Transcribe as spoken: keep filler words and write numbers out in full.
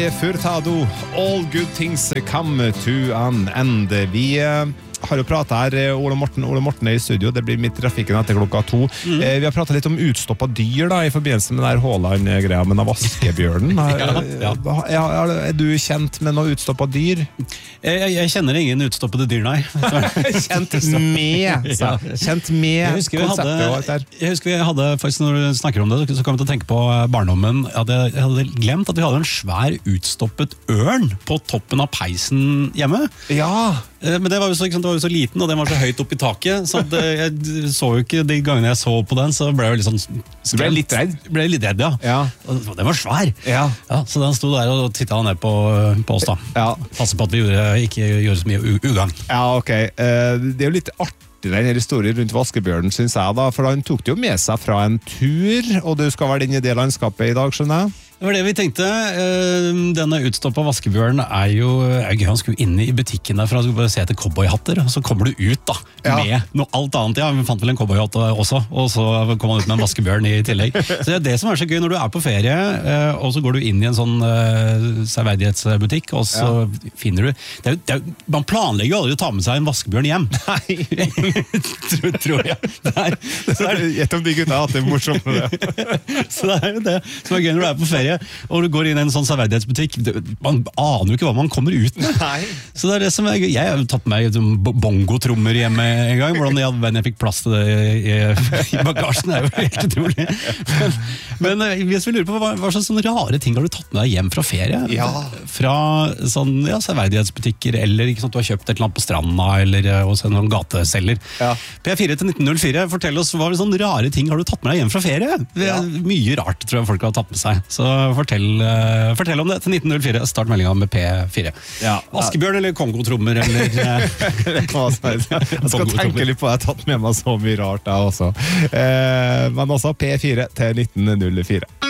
Furtado, all good things come to an end. Vi har jo pratet her, Ole Morten, Ole Morten er i studio, det blir midt i trafikken etter klokka to. Mm. Eh, vi har pratet litt om utstoppet dyr da, i forbindelse med den der Håland-greia med den vaskebjørnen. ja, ja. Er, er du kjent med noe utstoppet dyr? Jeg, jeg kjenner ingen utstoppede dyr, nei. Kjent med, så. Kjent med konseptet og alt der. Jeg husker vi hadde, faktisk når du snakker om det, så kom jeg til å tenke på barndommen, at jeg hadde glemt at vi hadde en svær utstoppet ørn på toppen av peisen hjemme. Ja. Men det var jo så, det var jo så liten, og den var så høyt opp i taket, så at jeg så jo ikke de gangene jeg så på den, så ble jeg jo litt sånn... Du ble litt redd? Ble litt redd, ja. ja. Og den var svær. Ja. Ja, så den sto der og tittet ned på, på oss da. Ja. Passet på at vi gjorde, ikke gjorde så mye ugagn. Ja, ok. Det er jo litt artig den historien rundt vaskebjørnen, synes jeg da, for han tok det jo med seg fra en tur, og du skal være inn i det landskapet i dag, skjønner jeg? Det var det vi tenkte. Denne utstoppet vaskebjørn er jo er gøy. Han skulle inne i butikken der for han skulle bare se etter cowboyhatter, og så kommer du ut da, ja. Med noe alt annet. Ja, vi fant vel en cowboyhatt også, og så kom han ut med en vaskebjørn i tillegg. Så det er det som er så gøy når du er på ferie, og så går du inn i en sånn uh, serverdighetsbutikk, og så ja. Finner du... Det er, det er, man planlegger jo aldri å ta med seg en vaskebjørn hjem. Nei! tror, tror jeg. Gjett om de gutta har hatt det morsomt med det. Så det er jo det som er gøy når du er på ferie, og du går inn i en sånn serverdighetsbutikk, man aner jo ikke hva man kommer ut med. Nei. Så det er det som er gøy. Jeg har jo tatt med bongotrommer hjemme en gang, hvordan jeg, jeg fikk plass til det i, i bagasjen, det er jo helt utrolig. Men, men hvis vi lurer på, hva, hva slags sånne rare ting har du tatt med deg hjem fra ferie? Ja. Fra sånn, ja, serverdighetsbutikker, eller ikke sånn at du har kjøpt et eller annet på stranda, eller hos noen gateselger. Ja. P fire til nitten null fire, fortell oss, hva sånne rare ting har du tatt med deg hjem fra ferie? Det er ja. Mye rart, tror jeg folk har tatt med seg. Så Fortell, uh, fortell om det til nitten null fire. Start meldingen med P fire. Ja. Vaskebjørn eller kongotrommer eller uh, jeg skal tenke litt på at jeg har tatt med meg så mye rart da også. Eh, men også P fire til nitten null fire.